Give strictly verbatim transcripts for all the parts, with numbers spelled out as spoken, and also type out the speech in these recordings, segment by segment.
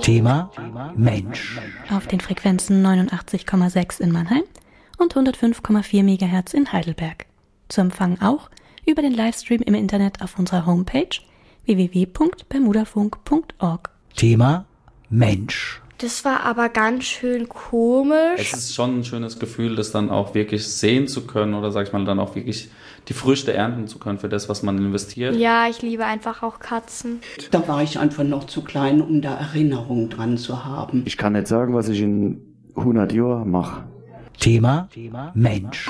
Thema Mensch. Auf den Frequenzen neunundachtzig Komma sechs in Mannheim und hundertfünf Komma vier Megahertz in Heidelberg. Zu empfangen auch über den Livestream im Internet auf unserer Homepage w w w punkt bermudafunk punkt org. Thema Mensch. Das war aber ganz schön komisch. Es ist schon ein schönes Gefühl, das dann auch wirklich sehen zu können oder sag ich mal dann auch wirklich die Früchte ernten zu können für das, was man investiert. Ja, ich liebe einfach auch Katzen. Da war ich einfach noch zu klein, um da Erinnerungen dran zu haben. Ich kann nicht sagen, was ich in hundert Jahren mache. Thema Mensch.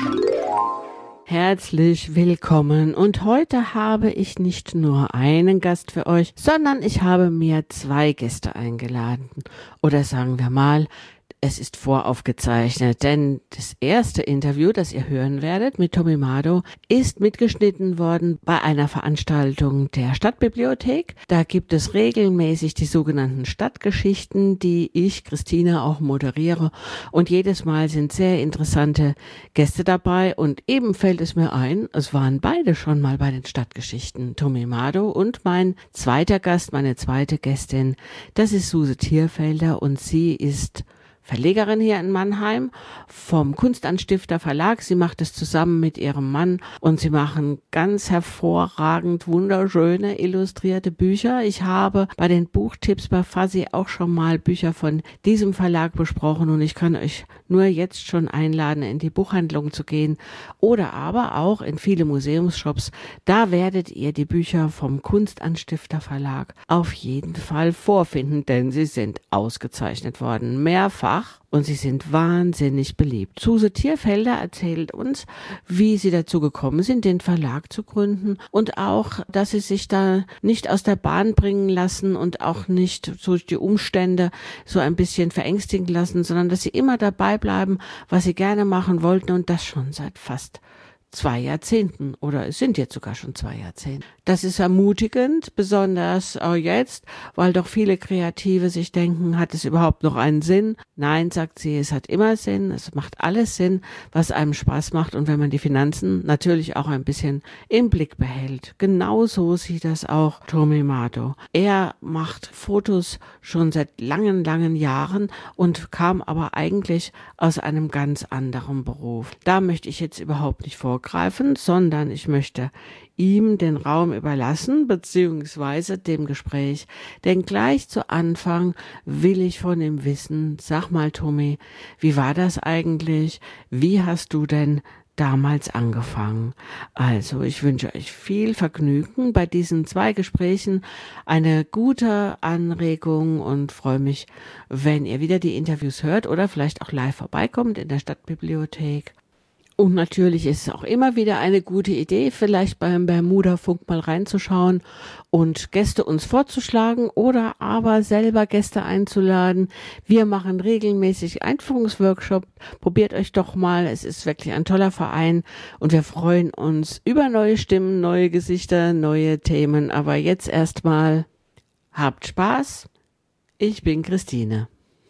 Herzlich willkommen und heute habe ich nicht nur einen Gast für euch, sondern ich habe mir zwei Gäste eingeladen. Oder sagen wir mal, es ist voraufgezeichnet, denn das erste Interview, das ihr hören werdet mit Tommy Mado, ist mitgeschnitten worden bei einer Veranstaltung der Stadtbibliothek. Da gibt es regelmäßig die sogenannten Stadtgeschichten, die ich, Christina, auch moderiere. Und jedes Mal sind sehr interessante Gäste dabei. Und eben fällt es mir ein, es waren beide schon mal bei den Stadtgeschichten, Tommy Mado und mein zweiter Gast, meine zweite Gästin, das ist Suse Thierfelder und sie ist Verlegerin hier in Mannheim vom Kunstanstifter Verlag. Sie macht es zusammen mit ihrem Mann und sie machen ganz hervorragend wunderschöne illustrierte Bücher. Ich habe bei den Buchtipps bei Fuzzy auch schon mal Bücher von diesem Verlag besprochen und ich kann euch nur jetzt schon einladen, in die Buchhandlung zu gehen oder aber auch in viele Museumsshops. Da werdet ihr die Bücher vom Kunstanstifter Verlag auf jeden Fall vorfinden, denn sie sind ausgezeichnet worden, mehrfach. Und sie sind wahnsinnig beliebt. Suse Thierfelder erzählt uns, wie sie dazu gekommen sind, den Verlag zu gründen und auch, dass sie sich da nicht aus der Bahn bringen lassen und auch nicht durch die Umstände so ein bisschen verängstigen lassen, sondern dass sie immer dabei bleiben, was sie gerne machen wollten und das schon seit fast zwei Jahrzehnten oder es sind jetzt sogar schon zwei Jahrzehnte. Das ist ermutigend, besonders auch jetzt, weil doch viele Kreative sich denken, hat es überhaupt noch einen Sinn? Nein, sagt sie, es hat immer Sinn, es macht alles Sinn, was einem Spaß macht und wenn man die Finanzen natürlich auch ein bisschen im Blick behält. Genauso sieht das auch Tommy Mado. Er macht Fotos schon seit langen, langen Jahren und kam aber eigentlich aus einem ganz anderen Beruf. Da möchte ich jetzt überhaupt nicht vorgreifen, sondern ich möchte ihm den Raum überlassen, beziehungsweise dem Gespräch. Denn gleich zu Anfang will ich von ihm wissen, sag mal Tommy, wie war das eigentlich? Wie hast du denn damals angefangen? Also ich wünsche euch viel Vergnügen bei diesen zwei Gesprächen, eine gute Anregung und freue mich, wenn ihr wieder die Interviews hört oder vielleicht auch live vorbeikommt in der Stadtbibliothek. Und natürlich ist es auch immer wieder eine gute Idee, vielleicht beim Bermudafunk mal reinzuschauen und Gäste uns vorzuschlagen oder aber selber Gäste einzuladen. Wir machen regelmäßig Einführungsworkshop. Probiert euch doch mal. Es ist wirklich ein toller Verein und wir freuen uns über neue Stimmen, neue Gesichter, neue Themen. Aber jetzt erstmal habt Spaß. Ich bin Christine.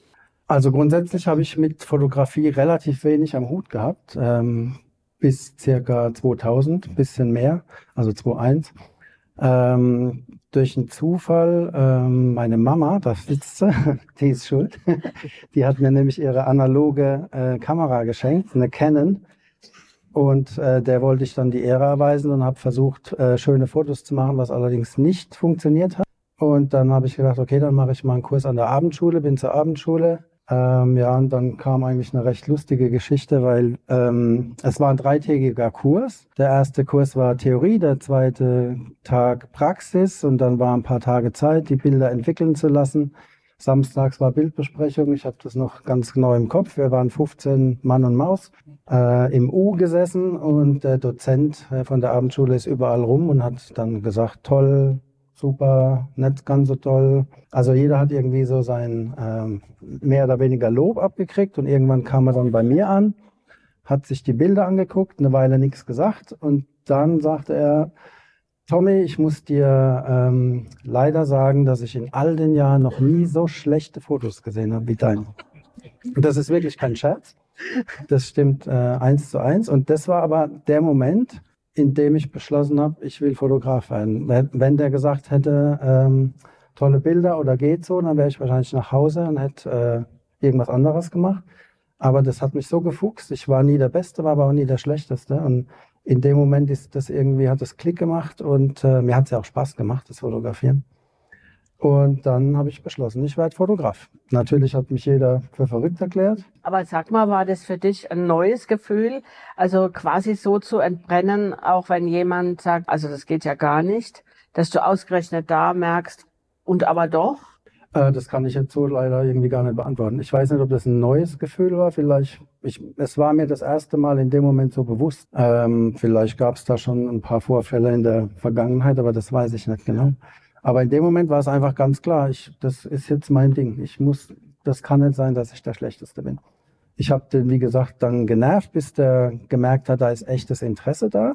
Also grundsätzlich habe ich mit Fotografie relativ wenig am Hut gehabt, ähm, bis circa zweitausend, bisschen mehr, also zweitausendeins. Ähm, durch einen Zufall, ähm, meine Mama, da sitzt sie, die ist schuld, die hat mir nämlich ihre analoge äh, Kamera geschenkt, eine Canon. Und äh, der wollte ich dann die Ehre erweisen und habe versucht, äh, schöne Fotos zu machen, was allerdings nicht funktioniert hat. Und dann habe ich gedacht, okay, dann mache ich mal einen Kurs an der Abendschule, bin zur Abendschule. Ähm, ja, und dann kam eigentlich eine recht lustige Geschichte, weil ähm, es war ein dreitägiger Kurs. Der erste Kurs war Theorie, der zweite Tag Praxis und dann war ein paar Tage Zeit, die Bilder entwickeln zu lassen. Samstags war Bildbesprechung, ich habe das noch ganz genau im Kopf. Wir waren fünfzehn Mann und Maus äh, im U gesessen und der Dozent äh, von der Abendschule ist überall rum und hat dann gesagt, toll, super, nicht ganz so toll. Also jeder hat irgendwie so sein ähm, mehr oder weniger Lob abgekriegt und irgendwann kam er dann bei mir an, hat sich die Bilder angeguckt, eine Weile nichts gesagt und dann sagte er, Tommy, ich muss dir ähm, leider sagen, dass ich in all den Jahren noch nie so schlechte Fotos gesehen habe wie deine. Und das ist wirklich kein Scherz. Das stimmt äh, eins zu eins. Und das war aber der Moment, in dem ich beschlossen habe, ich will Fotograf werden. Wenn der gesagt hätte, ähm, tolle Bilder oder geht so, dann wäre ich wahrscheinlich nach Hause und hätte äh, irgendwas anderes gemacht. Aber das hat mich so gefuchst. Ich war nie der Beste, war aber auch nie der Schlechteste. Und in dem Moment ist das irgendwie, hat das Klick gemacht und äh, mir hat es ja auch Spaß gemacht, das Fotografieren. Und dann habe ich beschlossen, ich werde Fotograf. Natürlich hat mich jeder für verrückt erklärt. Aber sag mal, war das für dich ein neues Gefühl? Also quasi so zu entbrennen, auch wenn jemand sagt, also das geht ja gar nicht, dass du ausgerechnet da merkst, und aber doch? Äh, das kann ich jetzt so leider irgendwie gar nicht beantworten. Ich weiß nicht, ob das ein neues Gefühl war. Vielleicht, ich, es war mir das erste Mal in dem Moment so bewusst. Ähm, vielleicht gab es da schon ein paar Vorfälle in der Vergangenheit, aber das weiß ich nicht genau. Aber in dem Moment war es einfach ganz klar, ich, das ist jetzt mein Ding. Ich muss, das kann nicht sein, dass ich der Schlechteste bin. Ich habe den, wie gesagt, dann genervt, bis der gemerkt hat, da ist echtes Interesse da.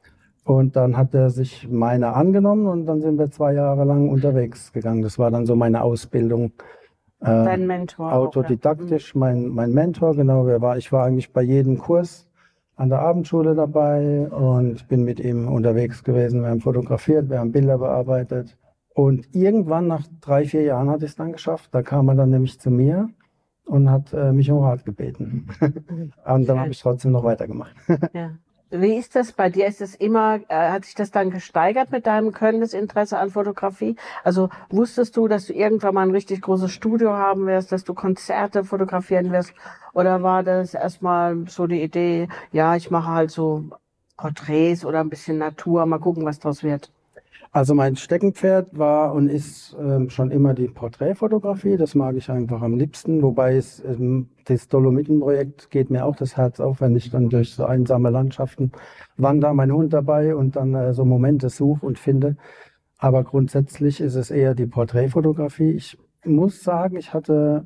Und dann hat er sich meiner angenommen und dann sind wir zwei Jahre lang unterwegs gegangen. Das war dann so meine Ausbildung. Äh, Dein Mentor. Autodidaktisch, mein, mein Mentor, genau. Wer war, ich war eigentlich bei jedem Kurs an der Abendschule dabei und bin mit ihm unterwegs gewesen. Wir haben fotografiert, wir haben Bilder bearbeitet. Und irgendwann nach drei, vier Jahren hatte ich es dann geschafft. Da kam er dann nämlich zu mir und hat äh, mich um Rat gebeten. Und dann habe ich trotzdem noch weitergemacht. Ja. Wie ist das bei dir? Ist es immer, äh, hat sich das dann gesteigert mit deinem Können, das Interesse an Fotografie? Also wusstest du, dass du irgendwann mal ein richtig großes Studio haben wirst, dass du Konzerte fotografieren wirst? Oder war das erstmal so die Idee, ja, ich mache halt so Porträts oder ein bisschen Natur, mal gucken, was draus wird? Also mein Steckenpferd war und ist ähm, schon immer die Porträtfotografie. Das mag ich einfach am liebsten. Wobei es, ähm, das Dolomitenprojekt geht mir auch das Herz auf, wenn ich dann durch so einsame Landschaften wandere, mein Hund dabei und dann äh, so Momente suche und finde. Aber grundsätzlich ist es eher die Porträtfotografie. Ich muss sagen, ich hatte,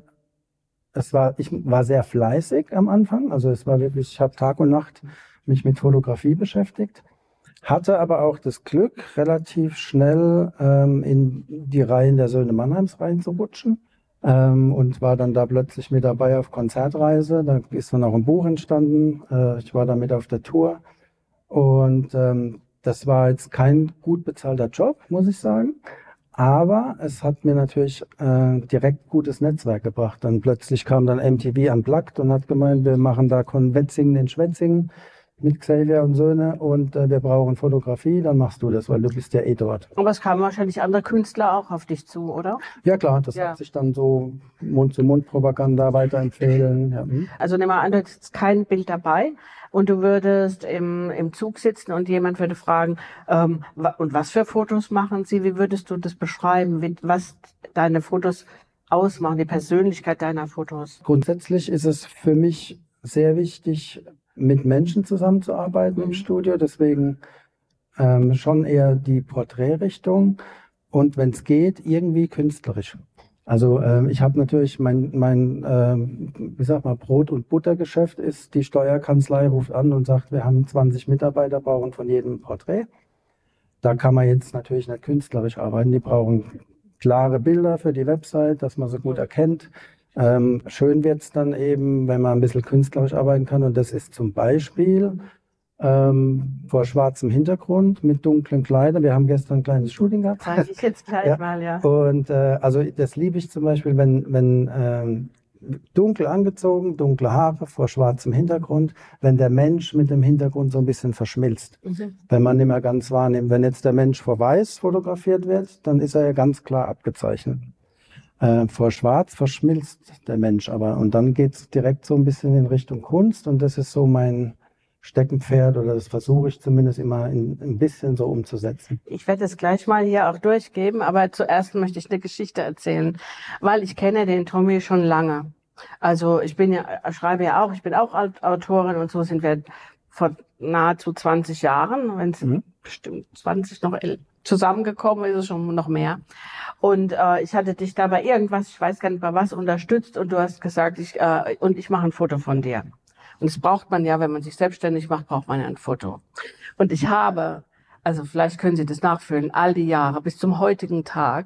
es war, ich war sehr fleißig am Anfang. Also es war wirklich, ich habe Tag und Nacht mich mit Fotografie beschäftigt. Hatte aber auch das Glück, relativ schnell ähm, in die Reihen der Söhne Mannheims reinzurutschen ähm, und war dann da plötzlich mit dabei auf Konzertreise. Da ist dann auch ein Buch entstanden. Äh, ich war damit auf der Tour und ähm, das war jetzt kein gut bezahlter Job, muss ich sagen. Aber es hat mir natürlich äh, direkt gutes Netzwerk gebracht. Dann plötzlich kam dann M T V Unplugged und hat gemeint, wir machen da Konwetzingen in Schwetzingen mit Xavier und Söhne und äh, wir brauchen Fotografie, dann machst du das, weil du bist ja eh dort. Aber es kamen wahrscheinlich andere Künstler auch auf dich zu, oder? Ja klar, das Ja. hat sich dann so Mund-zu-Mund-Propaganda weiterempfehlen. Ja. Hm. Also nimm mal an, du hättest kein Bild dabei und du würdest im, im Zug sitzen und jemand würde fragen, ähm, wa- und was für Fotos machen Sie? Wie würdest du das beschreiben? Wie, was deine Fotos ausmachen, die Persönlichkeit deiner Fotos? Grundsätzlich ist es für mich sehr wichtig, mit Menschen zusammenzuarbeiten im Studio, deswegen ähm, schon eher die Porträtrichtung und wenn es geht, irgendwie künstlerisch. Also ähm, ich habe natürlich mein, mein ähm, wie sag mal, Brot- und Buttergeschäft ist, die Steuerkanzlei ruft an und sagt, wir haben zwanzig Mitarbeiter, brauchen von jedem ein Porträt. Da kann man jetzt natürlich nicht künstlerisch arbeiten, die brauchen klare Bilder für die Website, dass man sie gut erkennt. Ähm, schön wird's dann eben, wenn man ein bisschen künstlerisch arbeiten kann. Und das ist zum Beispiel ähm, vor schwarzem Hintergrund mit dunklen Kleidern. Wir haben gestern ein kleines Shooting gehabt. Zeige ich jetzt gleich Ja. mal, ja. Und äh, also das liebe ich zum Beispiel, wenn, wenn ähm, dunkel angezogen, dunkle Haare vor schwarzem Hintergrund, wenn der Mensch mit dem Hintergrund so ein bisschen verschmilzt. Mhm. Wenn man nicht mehr ganz wahrnimmt. Wenn jetzt der Mensch vor weiß fotografiert wird, dann ist er ja ganz klar abgezeichnet. Äh, vor Schwarz verschmilzt der Mensch aber und dann geht's direkt so ein bisschen in Richtung Kunst und das ist so mein Steckenpferd oder das versuche ich zumindest immer in, ein bisschen so umzusetzen. Ich werde es gleich mal hier auch durchgeben, aber zuerst möchte ich eine Geschichte erzählen, weil ich kenne den Tommy schon lange. Also ich bin ja, schreibe ja auch, ich bin auch Autorin und so sind wir vor nahezu zwanzig Jahren, wenn es Mhm. bestimmt zwanzig noch el- zusammengekommen ist, es schon noch mehr. Und äh, ich hatte dich da bei irgendwas, ich weiß gar nicht bei was, unterstützt und du hast gesagt, ich äh, und ich mache ein Foto von dir. Und das braucht man ja, wenn man sich selbstständig macht, braucht man ja ein Foto. Und ich habe, also vielleicht können Sie das nachfühlen, all die Jahre bis zum heutigen Tag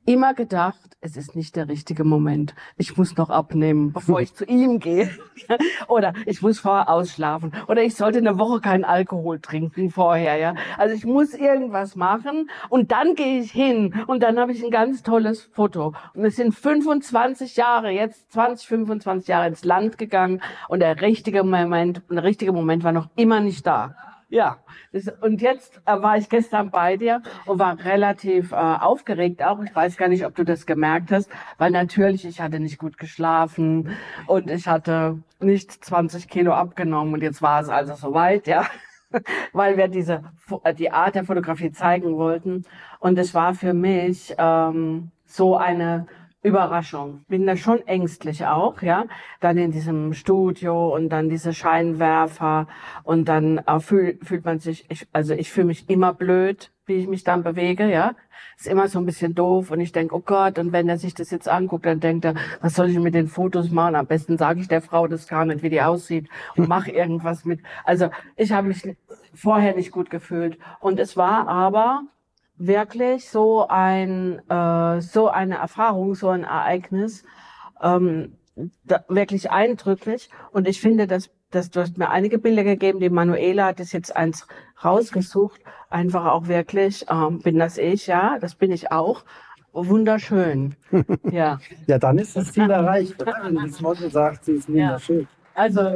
immer gedacht, es ist nicht der richtige Moment. Ich muss noch abnehmen, bevor ich zu ihm gehe. Oder ich muss vorher ausschlafen. Oder ich sollte eine Woche keinen Alkohol trinken vorher, ja. Also ich muss irgendwas machen und dann gehe ich hin und dann habe ich ein ganz tolles Foto. Und es sind fünfundzwanzig Jahre, jetzt zwanzig, fünfundzwanzig Jahre ins Land gegangen und der richtige Moment, der richtige Moment war noch immer nicht da. Ja, das, und jetzt äh, war ich gestern bei dir und war relativ äh, aufgeregt auch. Ich weiß gar nicht, ob du das gemerkt hast, weil natürlich, ich hatte nicht gut geschlafen und ich hatte nicht zwanzig Kilo abgenommen und jetzt war es also soweit, ja, weil wir diese die Art der Fotografie zeigen wollten und es war für mich ähm, so eine Überraschung. Bin da schon ängstlich auch, ja. Dann in diesem Studio und dann diese Scheinwerfer und dann äh, fühl, fühlt man sich, ich, also ich fühle mich immer blöd, wie ich mich dann bewege, ja. Ist immer so ein bisschen doof und ich denke, oh Gott, und wenn er sich das jetzt anguckt, dann denkt er, was soll ich mit den Fotos machen? Am besten sage ich der Frau das gar nicht, wie die aussieht und mache irgendwas mit. Also ich habe mich vorher nicht gut gefühlt und es war aber wirklich so ein äh, so eine Erfahrung, so ein Ereignis, ähm, da, wirklich eindrücklich. Und ich finde, dass, dass du hast mir einige Bilder gegeben, die Manuela hat es jetzt eins rausgesucht, einfach auch wirklich, ähm, bin das ich, ja, das bin ich auch, wunderschön. Ja. Ja, dann ist das Ziel erreicht. Wenn das Model sagt, sie ist wunderschön. Ja. Also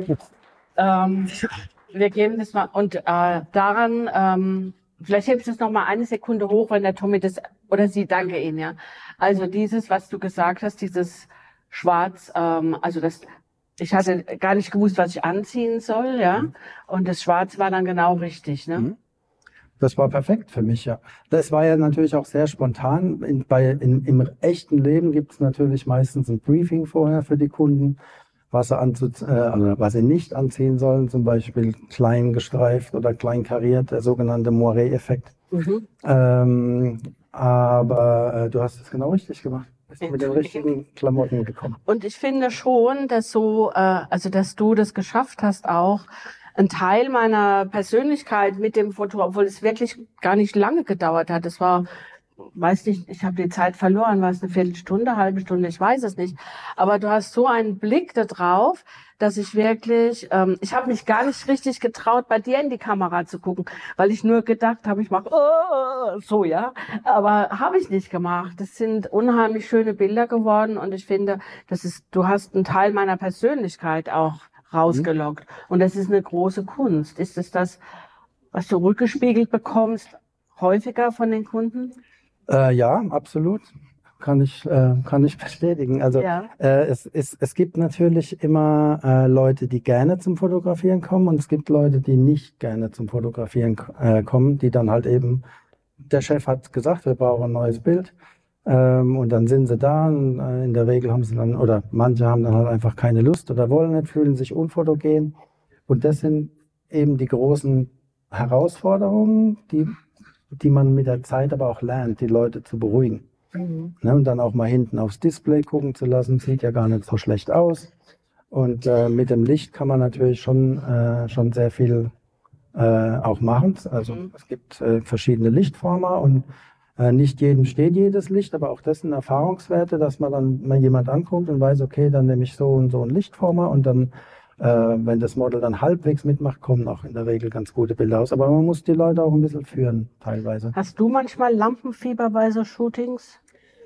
ähm, wir geben das mal und äh, daran ähm, vielleicht hebst du es noch mal eine Sekunde hoch, wenn der Tommy das, oder sie, danke Ihnen, ja. Also dieses, was du gesagt hast, dieses Schwarz, ähm, also das, ich hatte gar nicht gewusst, was ich anziehen soll, ja. Mhm. Und das Schwarz war dann genau richtig, ne? Mhm. Das war perfekt für mich, ja. Das war ja natürlich auch sehr spontan. In, bei, in, im echten Leben gibt es natürlich meistens ein Briefing vorher für die Kunden, was sie, anzu, äh, also was sie nicht anziehen sollen, zum Beispiel klein gestreift oder klein kariert, der sogenannte Moiré-Effekt. Mhm. Ähm, aber äh, du hast es genau richtig gemacht. Bist mit den richtigen Klamotten gekommen. Und ich finde schon, dass so, äh, also dass du das geschafft hast, auch ein Teil meiner Persönlichkeit mit dem Foto, obwohl es wirklich gar nicht lange gedauert hat. Es war, weiß nicht, ich habe die Zeit verloren, war es eine Viertelstunde, halbe Stunde, ich weiß es nicht. Aber du hast so einen Blick da drauf, dass ich wirklich, ähm, ich habe mich gar nicht richtig getraut, bei dir in die Kamera zu gucken, weil ich nur gedacht habe, ich mache oh, so, ja. Aber habe ich nicht gemacht. Das sind unheimlich schöne Bilder geworden und ich finde, das ist, du hast einen Teil meiner Persönlichkeit auch rausgelockt. Mhm. Und das ist eine große Kunst. Ist es das, was du rückgespiegelt bekommst, häufiger von den Kunden? Äh, ja, absolut. Kann ich, äh, kann ich bestätigen. Also ja. äh, es, es, es gibt natürlich immer äh, Leute, die gerne zum Fotografieren kommen und es gibt Leute, die nicht gerne zum Fotografieren äh, kommen, die dann halt eben, der Chef hat gesagt, wir brauchen ein neues Bild ähm, und dann sind sie da und äh, in der Regel haben sie dann, oder manche haben dann halt einfach keine Lust oder wollen nicht, fühlen sich unfotogen und das sind eben die großen Herausforderungen, die die man mit der Zeit aber auch lernt, die Leute zu beruhigen. Mhm. Ne, und dann auch mal hinten aufs Display gucken zu lassen, sieht ja gar nicht so schlecht aus. Und äh, mit dem Licht kann man natürlich schon, äh, schon sehr viel äh, auch machen. Also mhm. es gibt äh, verschiedene Lichtformer und äh, nicht jedem steht jedes Licht, aber auch das sind Erfahrungswerte, dass man dann mal jemand anguckt und weiß, okay, dann nehme ich so und so einen Lichtformer und dann Äh, wenn das Model dann halbwegs mitmacht, kommen auch in der Regel ganz gute Bilder aus. Aber man muss die Leute auch ein bisschen führen, teilweise. Hast du manchmal Lampenfieber bei so Shootings?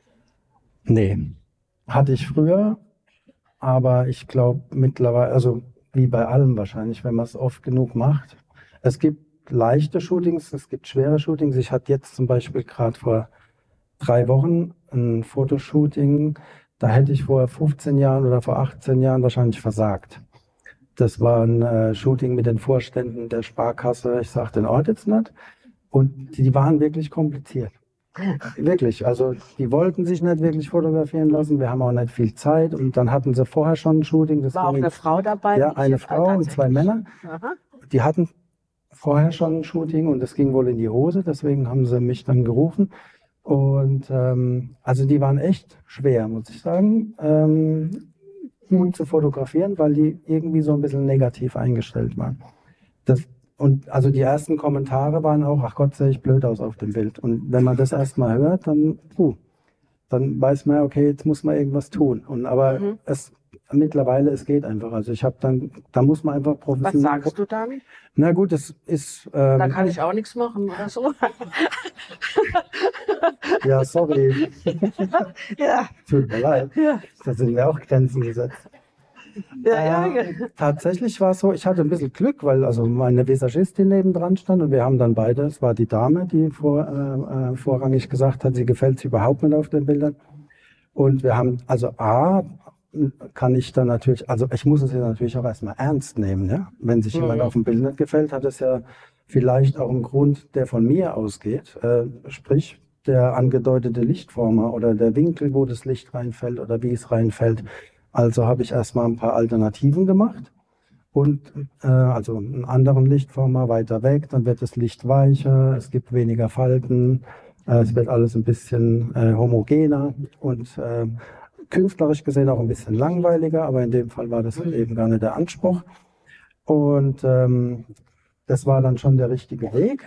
Nee, hatte ich früher. Aber ich glaube mittlerweile, also wie bei allem wahrscheinlich, wenn man es oft genug macht. Es gibt leichte Shootings, es gibt schwere Shootings. Ich hatte jetzt zum Beispiel gerade vor drei Wochen ein Fotoshooting. Da hätte ich vor fünfzehn Jahren oder vor achtzehn Jahren wahrscheinlich versagt. Das war ein äh, Shooting mit den Vorständen der Sparkasse, ich sage den Ort jetzt nicht. Und die waren wirklich kompliziert. Wirklich, also die wollten sich nicht wirklich fotografieren lassen, wir haben auch nicht viel Zeit. Und dann hatten sie vorher schon ein Shooting. Das war auch eine Frau dabei? Ja, eine Frau und zwei Männer. Aha. Die hatten vorher schon ein Shooting und das ging wohl in die Hose, deswegen haben sie mich dann gerufen. Und ähm, also die waren echt schwer, muss ich sagen. Ähm, gut zu fotografieren, weil die irgendwie so ein bisschen negativ eingestellt waren. Das, und also die ersten Kommentare waren auch, ach Gott, sehe ich blöd aus auf dem Bild. Und wenn man das erstmal hört, dann, puh. dann weiß man, okay, jetzt muss man irgendwas tun. Und aber Mhm. es mittlerweile, es geht einfach. Also ich habe dann, da muss man einfach Was professionell. sagst du damit? Na gut, es ist, ähm, Da kann ich auch nichts machen oder so. ja, sorry, ja, tut mir leid. ja, Da sind mir auch Grenzen gesetzt. ja, ja. Äh, tatsächlich war es so, ich hatte ein bisschen Glück, weil also meine Visagistin nebendran stand und wir haben dann beide, es war die Dame, die vor, äh, äh, vorrangig gesagt hat, sie gefällt sich überhaupt nicht auf den Bildern. Und wir haben, also A, kann ich dann natürlich, also ich muss es ja natürlich auch erstmal ernst nehmen, ja. Wenn sich jemand Mhm. auf dem Bild nicht gefällt, hat es ja vielleicht auch einen Grund, der von mir ausgeht. Äh, sprich, der angedeutete Lichtformer oder der Winkel, wo das Licht reinfällt oder wie es reinfällt. Also habe ich erstmal ein paar Alternativen gemacht und äh, also einen anderen Lichtformer weiter weg, dann wird das Licht weicher, es gibt weniger Falten, äh, es wird alles ein bisschen äh, homogener und äh, künstlerisch gesehen auch ein bisschen langweiliger, aber in dem Fall war das eben gar nicht der Anspruch. Und ähm, das war dann schon der richtige Weg.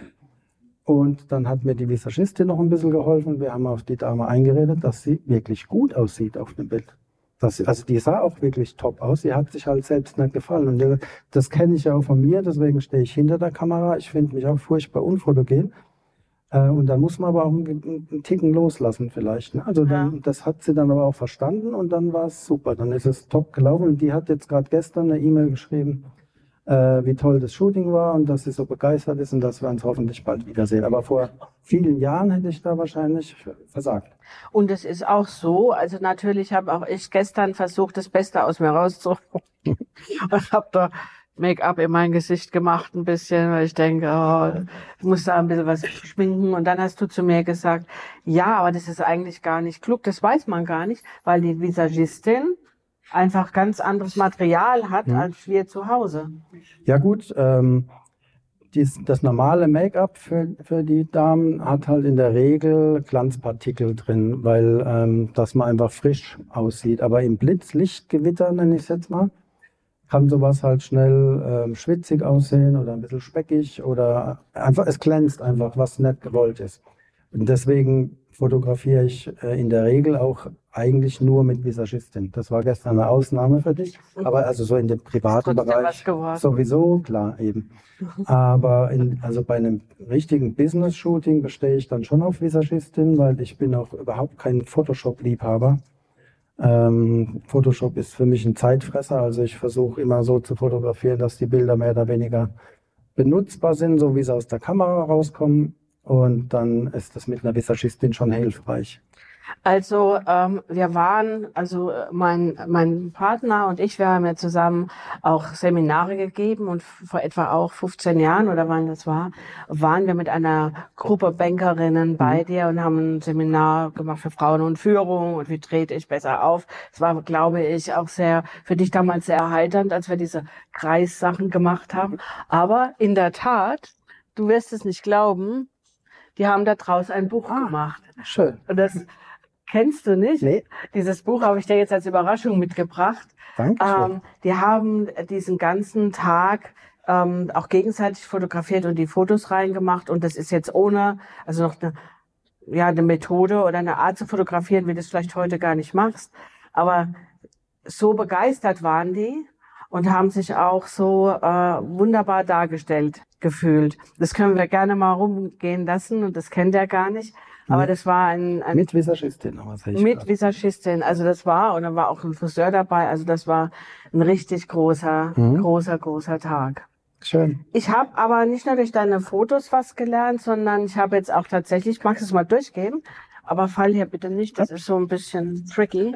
Und dann hat mir die Visagistin noch ein bisschen geholfen. Wir haben auf die Dame eingeredet, dass sie wirklich gut aussieht auf dem Bild. Dass sie, also die sah auch wirklich top aus. Sie hat sich halt selbst nicht gefallen. Und das kenne ich ja auch von mir, deswegen stehe ich hinter der Kamera. Ich finde mich auch furchtbar unfotogen. Äh, und dann muss man aber auch einen, einen Ticken loslassen vielleicht. Ne? Also dann, Ja. das hat sie dann aber auch verstanden und dann war es super. Dann ist es top gelaufen. Und die hat jetzt gerade gestern eine E-Mail geschrieben, äh, wie toll das Shooting war und dass sie so begeistert ist und dass wir uns hoffentlich bald wiedersehen. Aber vor vielen Jahren hätte ich da wahrscheinlich versagt. Und es ist auch so, also natürlich habe auch ich gestern versucht, das Beste aus mir rauszuholen. Und habe da Make-up in mein Gesicht gemacht ein bisschen, weil ich denke, oh, ich muss da ein bisschen was schminken. Und dann hast du zu mir gesagt, ja, aber das ist eigentlich gar nicht klug. Das weiß man gar nicht, weil die Visagistin einfach ganz anderes Material hat Mhm. als wir zu Hause. Ja gut, ähm, dies, das normale Make-up für, für die Damen hat halt in der Regel Glanzpartikel drin, weil ähm, dass man einfach frisch aussieht. Aber im Blitzlichtgewitter, nenne ich es jetzt mal, kann sowas halt schnell ähm, schwitzig aussehen oder ein bisschen speckig oder einfach, es glänzt einfach, was nicht gewollt ist. Und deswegen fotografiere ich äh, in der Regel auch eigentlich nur mit Visagistin. Das war gestern eine Ausnahme für dich, aber also so in dem privaten Trotzdem was Bereich geworden. sowieso, klar, eben. Aber in, also bei einem richtigen Business-Shooting bestehe ich dann schon auf Visagistin, weil ich bin auch überhaupt kein Photoshop-Liebhaber. Ähm, Photoshop ist für mich ein Zeitfresser, also ich versuche immer so zu fotografieren, dass die Bilder mehr oder weniger benutzbar sind, so wie sie aus der Kamera rauskommen. Und dann ist das mit einer Visagistin schon hilfreich. Also ähm, wir waren, also äh, mein mein Partner und ich, wir haben ja zusammen auch Seminare gegeben und f- vor etwa auch fünfzehn Jahren oder wann das war, waren wir mit einer Gruppe Bankerinnen bei dir und haben ein Seminar gemacht für Frauen und Führung und wie trete ich besser auf. Es war, glaube ich, auch sehr für dich damals sehr erheiternd, als wir diese Kreissachen gemacht haben. Aber in der Tat, du wirst es nicht glauben, die haben da draus ein Buch gemacht. Schön. Und das kennst du nicht? Nee, Dieses Buch habe ich dir jetzt als Überraschung mitgebracht. danke schön. Ähm, die haben diesen ganzen Tag ähm, auch gegenseitig fotografiert und die Fotos reingemacht. Und das ist jetzt ohne, also noch eine, ja, eine Methode oder eine Art zu fotografieren, wie du es vielleicht heute gar nicht machst. Aber so begeistert waren die und haben sich auch so äh, wunderbar dargestellt gefühlt. Das können wir gerne mal rumgehen lassen und das kennt er gar nicht. Aber Nee. das war ein, ein Mit Visagistin, aber sehe ich mit grad. Visagistin, also das war, und dann war auch ein Friseur dabei, also das war ein richtig großer, Mhm. großer, großer Tag. Schön. Ich habe aber nicht nur durch deine Fotos was gelernt, sondern ich habe jetzt auch tatsächlich, magst du es mal durchgeben? Aber fall hier bitte nicht, das ist so ein bisschen tricky.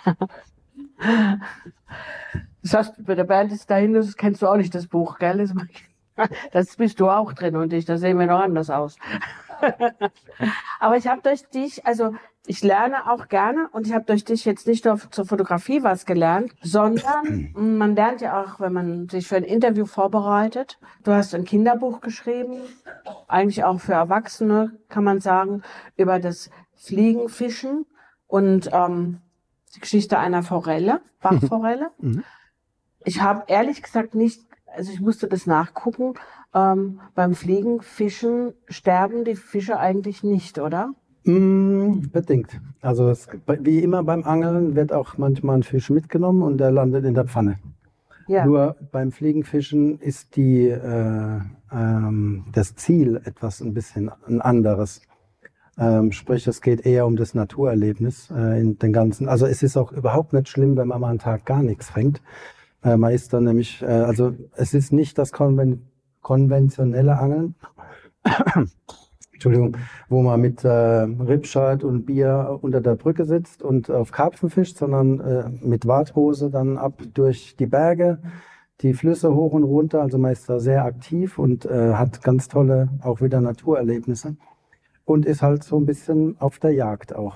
Das heißt, der Bernd ist dahin, das kennst du auch nicht, das Buch, gell? Das, das bist du auch drin und ich, da sehen wir noch anders aus. Aber ich habe durch dich, also ich lerne auch gerne und ich habe durch dich jetzt nicht nur zur Fotografie was gelernt, sondern man lernt ja auch, wenn man sich für ein Interview vorbereitet. Du hast ein Kinderbuch geschrieben, eigentlich auch für Erwachsene, kann man sagen, über das Fliegen, Fischen und ähm, die Geschichte einer Forelle, Bachforelle. Mhm. Ich habe ehrlich gesagt nicht, also ich musste das nachgucken, ähm, beim Fliegen, Fischen sterben die Fische eigentlich nicht, oder? Mm, bedingt. Also es, wie immer beim Angeln wird auch manchmal ein Fisch mitgenommen und der landet in der Pfanne. Ja. Nur beim Fliegenfischen ist die, äh, ähm, das Ziel etwas ein bisschen ein anderes. Ähm, sprich, es geht eher um das Naturerlebnis äh, in den ganzen. Also es ist auch überhaupt nicht schlimm, wenn man mal einen Tag gar nichts fängt. Äh, man ist dann nämlich, äh, also es ist nicht das konven konventionelle Angeln. Entschuldigung, wo man mit äh, Ripscheit und Bier unter der Brücke sitzt und auf Karpfen fischt, sondern äh, mit Warthose dann ab durch die Berge, die Flüsse hoch und runter. Also man ist da sehr aktiv und äh, hat ganz tolle auch wieder Naturerlebnisse und ist halt so ein bisschen auf der Jagd auch.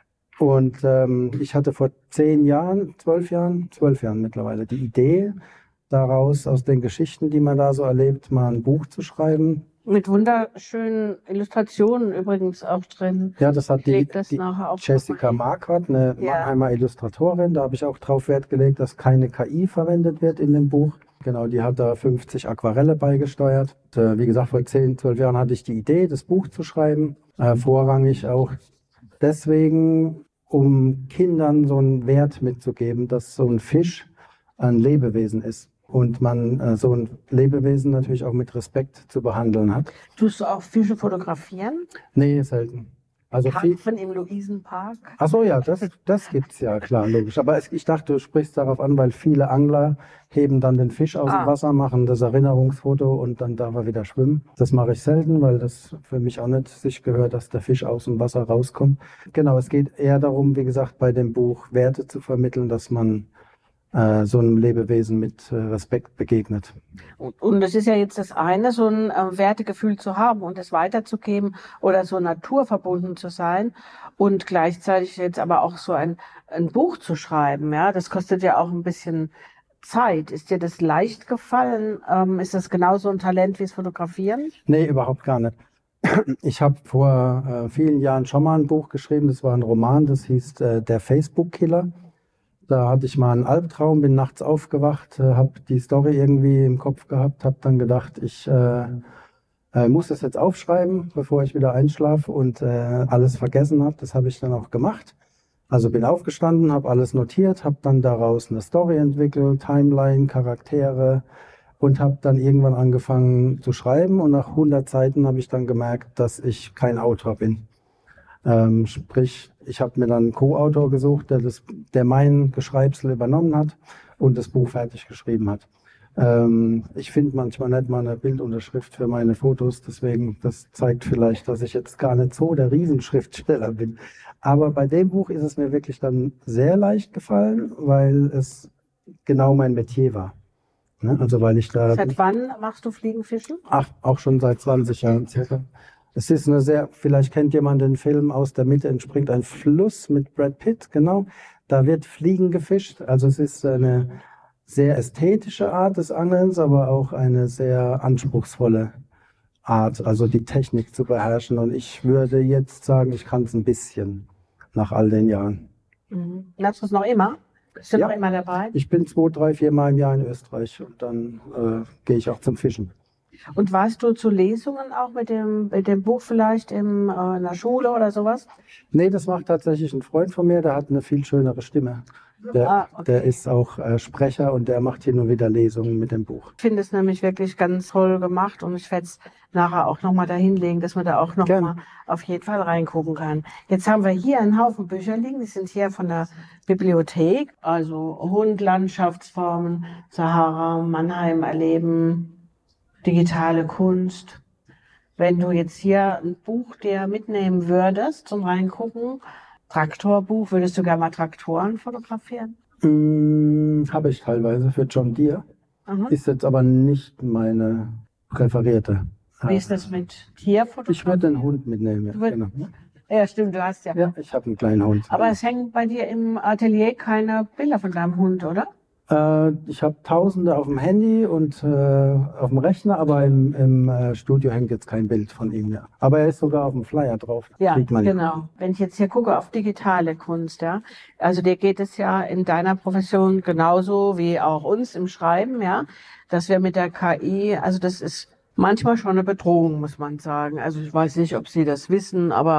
Und ähm, ich hatte vor zehn Jahren, zwölf Jahren, zwölf Jahren mittlerweile die Idee, daraus aus den Geschichten, die man da so erlebt, mal ein Buch zu schreiben. Mit wunderschönen Illustrationen übrigens auch drin. Ja, das hat Ich die, leg das die nachher auch Jessica Marquardt, eine Ja. Mannheimer Illustratorin. Da habe ich auch drauf Wert gelegt, dass keine K I verwendet wird in dem Buch. Genau, die hat da fünfzig Aquarelle beigesteuert. Und, äh, wie gesagt, vor zehn, zwölf Jahren hatte ich die Idee, das Buch zu schreiben. Äh, vorrangig auch deswegen, um Kindern so einen Wert mitzugeben, dass so ein Fisch ein Lebewesen ist. Und man äh, so ein Lebewesen natürlich auch mit Respekt zu behandeln hat. Tust du auch Fische fotografieren? Nee, selten. Also viel, Karpfen im Luisenpark? ach so, ja, das, das gibt's ja, klar, logisch. Aber es, ich dachte, du sprichst darauf an, weil viele Angler heben dann den Fisch aus Ah. dem Wasser, machen das Erinnerungsfoto und dann darf er wieder schwimmen. Das mache ich selten, weil das für mich auch nicht sich gehört, dass der Fisch aus dem Wasser rauskommt. Genau, es geht eher darum, wie gesagt, bei dem Buch Werte zu vermitteln, dass man äh, so einem Lebewesen mit äh, Respekt begegnet. Und, und es ist ja jetzt das eine, so ein äh, Wertegefühl zu haben und es weiterzugeben oder so naturverbunden zu sein und gleichzeitig jetzt aber auch so ein, ein Buch zu schreiben. Ja, das kostet ja auch ein bisschen Zeit. Ist dir das leicht gefallen? Ähm, ist das genauso ein Talent wie das Fotografieren? Nee, überhaupt gar nicht. Ich habe vor äh, vielen Jahren schon mal ein Buch geschrieben, das war ein Roman, das hieß äh, Der Facebook-Killer. Da hatte ich mal einen Albtraum, bin nachts aufgewacht, äh, habe die Story irgendwie im Kopf gehabt, habe dann gedacht, ich äh, äh, muss das jetzt aufschreiben, bevor ich wieder einschlafe und äh, alles vergessen habe. Das habe ich dann auch gemacht. Also bin aufgestanden, habe alles notiert, habe dann daraus eine Story entwickelt, Timeline, Charaktere und habe dann irgendwann angefangen zu schreiben. Und nach hundert Seiten habe ich dann gemerkt, dass ich kein Autor bin. Ähm, sprich, ich habe mir dann einen Co-Autor gesucht, der, das, der mein Geschreibsel übernommen hat und das Buch fertig geschrieben hat. Ähm, ich finde manchmal nicht mal eine Bildunterschrift für meine Fotos, deswegen, das zeigt vielleicht, dass ich jetzt gar nicht so der Riesenschriftsteller bin. Aber bei dem Buch ist es mir wirklich dann sehr leicht gefallen, weil es genau mein Metier war. Ne? Also weil ich da... Seit wann machst du Fliegenfischen? Ach, auch schon seit zwanzig Jahren circa. Es ist eine sehr, vielleicht kennt jemand den Film Aus der Mitte entspringt ein Fluss mit Brad Pitt, genau. Da wird Fliegen gefischt. Also es ist eine sehr ästhetische Art des Angelns, aber auch eine sehr anspruchsvolle Art, also die Technik zu beherrschen. Und ich würde jetzt sagen, ich kann es ein bisschen nach all den Jahren. Mhm. Lernst du es noch immer? Bist du Ja. noch immer dabei? Ich bin zwei, drei, vier Mal im Jahr in Österreich und dann äh, gehe ich auch zum Fischen. Und warst du zu Lesungen auch mit dem, mit dem Buch vielleicht im, äh, in der Schule oder sowas? Nee, das macht tatsächlich ein Freund von mir, der hat eine viel schönere Stimme. Der, Ah, okay. der ist auch äh, Sprecher und der macht hier nur wieder Lesungen mit dem Buch. Ich finde es nämlich wirklich ganz toll gemacht und ich werde es nachher auch nochmal dahin legen, dass man da auch nochmal Gerne. auf jeden Fall reingucken kann. Jetzt haben wir hier einen Haufen Bücher liegen, die sind hier von der Bibliothek, also Hund, Landschaftsformen, Sahara, Mannheim erleben, digitale Kunst. Wenn du jetzt hier ein Buch dir mitnehmen würdest zum Reingucken, Traktorbuch, würdest du gerne mal Traktoren fotografieren? Mm, habe ich teilweise für John Deere. Mhm. Ist jetzt aber nicht meine präferierte. Wie ist das mit Tierfotografie? Ich würde den Hund mitnehmen. Ja, Du würd- genau. Ja, stimmt, du hast ja. Ja, ich habe einen kleinen Hund. Aber es hängen bei dir im Atelier keine Bilder von deinem Hund, oder? Äh, ich habe Tausende auf dem Handy und äh, auf dem Rechner, aber im, im äh, Studio hängt jetzt kein Bild von ihm. Ja. Aber er ist sogar auf dem Flyer drauf. Ja, Sieht man. genau. Wenn ich jetzt hier gucke auf digitale Kunst, ja, also dir geht es ja in deiner Profession genauso wie auch uns im Schreiben, ja, dass wir mit der K I, also das ist manchmal schon eine Bedrohung, muss man sagen. Also ich weiß nicht, ob Sie das wissen, aber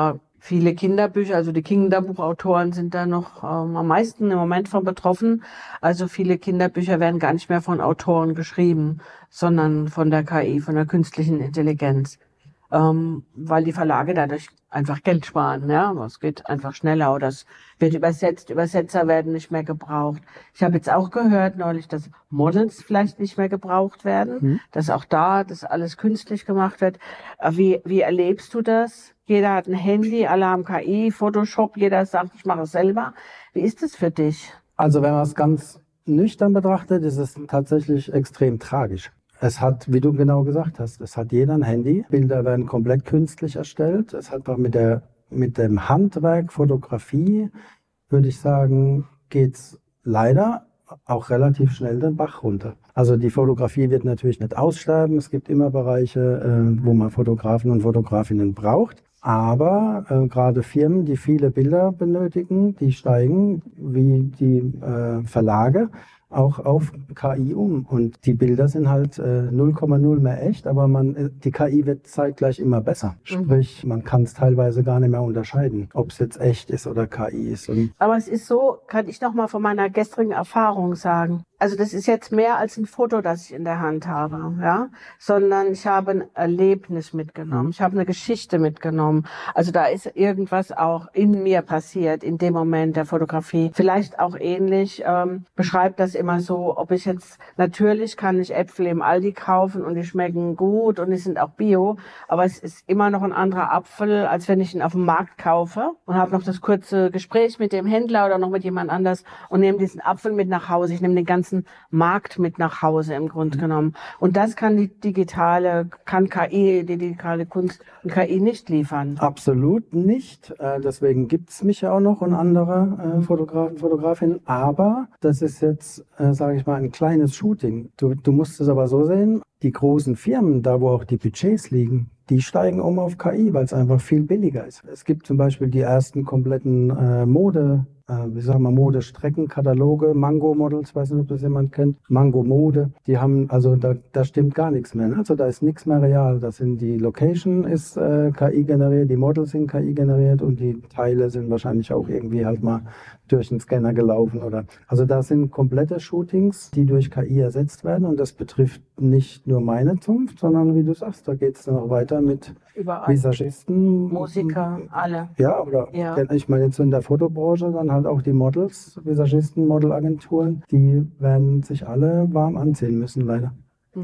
viele Kinderbücher, also die Kinderbuchautoren sind da noch ähm, am meisten im Moment von betroffen. Also viele Kinderbücher werden gar nicht mehr von Autoren geschrieben, sondern von der K I, von der künstlichen Intelligenz. Ähm, weil die Verlage dadurch einfach Geld sparen, ja. Es geht einfach schneller oder es wird übersetzt, Übersetzer werden nicht mehr gebraucht. Ich habe jetzt auch gehört neulich, dass Models vielleicht nicht mehr gebraucht werden, mhm. dass auch da das alles künstlich gemacht wird. Wie, wie erlebst du das? Jeder hat ein Handy, alle haben K I, Photoshop, jeder sagt, ich mache es selber. Wie ist es für dich? Also wenn man es ganz nüchtern betrachtet, ist es tatsächlich extrem tragisch. Es hat, wie du genau gesagt hast, es hat jeder ein Handy. Bilder werden komplett künstlich erstellt. Es hat auch mit der, mit dem Handwerk, Fotografie, würde ich sagen, geht's leider auch relativ schnell den Bach runter. Also die Fotografie wird natürlich nicht aussterben. Es gibt immer Bereiche, äh, wo man Fotografen und Fotografinnen braucht. Aber äh, gerade Firmen, die viele Bilder benötigen, die steigen wie die äh, Verlage auch auf K I um. Und die Bilder sind halt äh, null Komma null mehr echt, aber man, die K I wird zeitgleich immer besser. Sprich, man kann es teilweise gar nicht mehr unterscheiden, ob es jetzt echt ist oder K I ist. Und aber es ist so, kann ich noch mal von meiner gestrigen Erfahrung sagen. Also das ist jetzt mehr als ein Foto, das ich in der Hand habe, ja, sondern ich habe ein Erlebnis mitgenommen. Ich habe eine Geschichte mitgenommen. Also da ist irgendwas auch in mir passiert in dem Moment der Fotografie. Vielleicht auch ähnlich, ähm, beschreibt das immer so, ob ich jetzt, natürlich kann ich Äpfel im Aldi kaufen und die schmecken gut und die sind auch bio, aber es ist immer noch ein anderer Apfel, als wenn ich ihn auf dem Markt kaufe und habe noch das kurze Gespräch mit dem Händler oder noch mit jemand anders und nehme diesen Apfel mit nach Hause. Ich nehme den ganzen Markt mit nach Hause im Grunde genommen. Und das kann die digitale, kann K I, die digitale Kunst und K I nicht liefern. Absolut nicht. Äh, deswegen gibt's mich ja auch noch und andere äh, Fotografen, Fotografinnen. Aber das ist jetzt, äh, sage ich mal, ein kleines Shooting. Du, du musst es aber so sehen, die großen Firmen, da wo auch die Budgets liegen, die steigen um auf K I, weil es einfach viel billiger ist. Es gibt zum Beispiel die ersten kompletten äh, Mode, äh, wie sagen wir, Modestreckenkataloge, Mango Models, weiß nicht, ob das jemand kennt, Mango Mode, die haben, also da, da stimmt gar nichts mehr. Ne? Also da ist nichts mehr real. Das sind die Location ist äh, K I generiert, die Models sind K I generiert und die Teile sind wahrscheinlich auch irgendwie halt mal durch den Scanner gelaufen oder. Also da sind komplette Shootings, die durch K I ersetzt werden und das betrifft nicht nur meine Zunft, sondern wie du sagst, da geht es dann auch weiter mit Überall. Visagisten, Musiker, alle. Ja, oder ja. Ich meine jetzt in der Fotobranche dann halt auch die Models, Visagisten, Modelagenturen, die werden sich alle warm anziehen müssen, leider.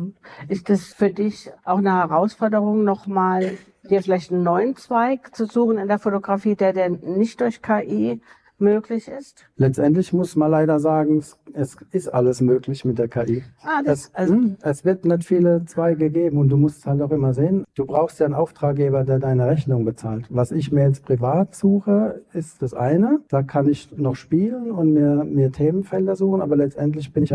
Ist das für dich auch eine Herausforderung, nochmal dir vielleicht einen neuen Zweig zu suchen in der Fotografie, der denn nicht durch K I möglich ist? Letztendlich muss man leider sagen, es, es ist alles möglich mit der K I. Ah, das, es, also es wird nicht viele Zweige geben und du musst halt auch immer sehen, du brauchst ja einen Auftraggeber, der deine Rechnung bezahlt. Was ich mir jetzt privat suche, ist das eine. Da kann ich noch spielen und mir, mir Themenfelder suchen, aber letztendlich bin ich